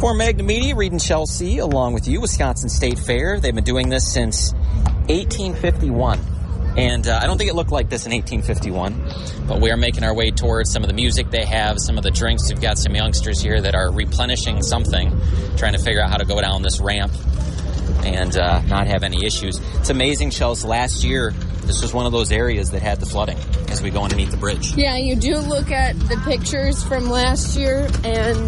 Core Magna Media, Reed and Chelsea, along with you, Wisconsin State Fair. They've been doing this since 1851. And I don't think it looked like this in 1851, but we are making our way towards some of the music they have, some of the drinks. We've got some youngsters here that are replenishing something, trying to figure out how to go down this ramp and not have any issues. It's amazing, Chelsea. Last year, this was one of those areas that had the flooding as we go underneath the bridge. Yeah, you do look at the pictures from last year, and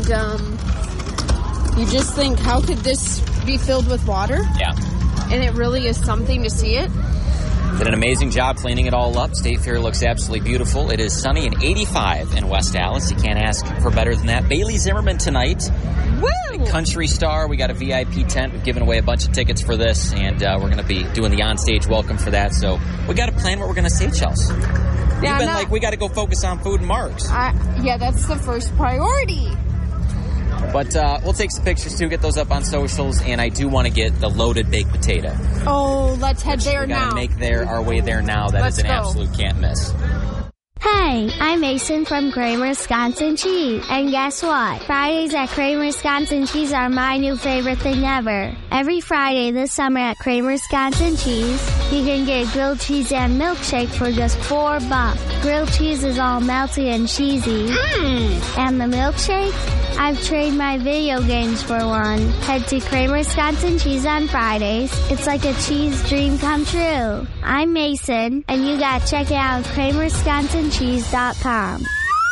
you just think, how could this be filled with water? Yeah. And it really is something to see it. Did an amazing job cleaning it all up. State Fair looks absolutely beautiful. It is sunny and 85 in West Allis. You can't ask for better than that. Bailey Zimmerman tonight. Woo! Country star. We got a VIP tent. We've given away a bunch of tickets for this, and we're going to be doing the onstage welcome for that. So we got to plan what we're going to say, Chelsea. Yeah, You've been like, we got to go focus on food and marks. Yeah, that's the first priority. But we'll take some pictures, too, get those up on socials, and I do want to get the loaded baked potato. Oh, let's head there now. We got to make our way there now. That is an absolute can't miss. Hey, I'm Mason from Kramer Wisconsin Cheese. And guess what? Fridays at Kramer Wisconsin Cheese are my new favorite thing ever. Every Friday this summer at Kramer Wisconsin Cheese, you can get grilled cheese and milkshake for just $4. Grilled cheese is all melty and cheesy. And the milkshake? I've traded my video games for one. Head to Kramer Wisconsin Cheese on Fridays. It's like a cheese dream come true. I'm Mason, and you gotta check it out at KramerWisconsinCheese.com.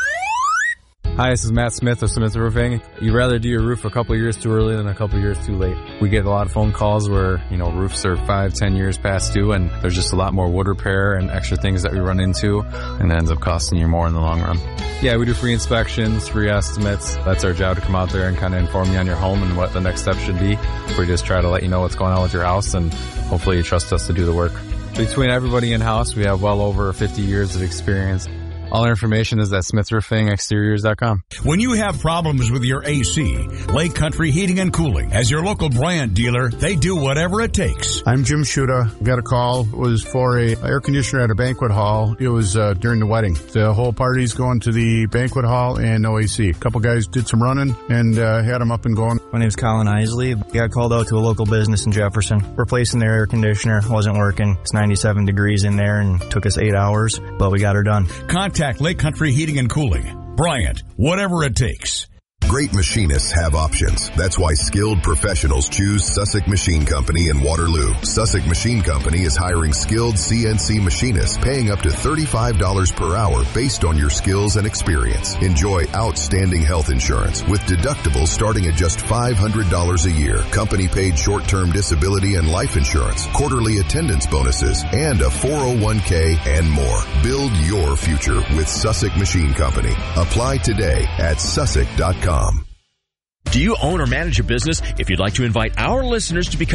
Hi, this is Matt Smith of Smith Roofing. You'd rather do your roof a couple years too early than a couple years too late. We get a lot of phone calls where, roofs are 5-10 years past due, and there's just a lot more wood repair and extra things that we run into, and it ends up costing you more in the long run. Yeah, we do free inspections, free estimates. That's our job, to come out there and kind of inform you on your home and what the next step should be. We just try to let you know what's going on with your house, and hopefully you trust us to do the work. Between everybody in-house, we have well over 50 years of experience. All our information is at SmithRoofingExteriors.com. When you have problems with your AC, Lake Country Heating and Cooling, as your local Bryant dealer, they do whatever it takes. I'm Jim Schuda. Got a call. It was for a air conditioner at a banquet hall. It was during the wedding. The whole party's going to the banquet hall and no AC. A couple guys did some running and had them up and going. My name's Colin Isley. Got called out to a local business in Jefferson. Replacing their air conditioner. Wasn't working. It's 97 degrees in there and took us 8 hours, but we got her done. Contact Lake Country Heating and Cooling. Bryant, whatever it takes. Great machinists have options. That's why skilled professionals choose Sussex Machine Company in Waterloo. Sussex Machine Company is hiring skilled CNC machinists, paying up to $35 per hour based on your skills and experience. Enjoy outstanding health insurance with deductibles starting at just $500 a year, company-paid short-term disability and life insurance, quarterly attendance bonuses, and a 401k and more. Build your future with Sussex Machine Company. Apply today at Sussex.com. Do you own or manage a business? If you'd like to invite our listeners to become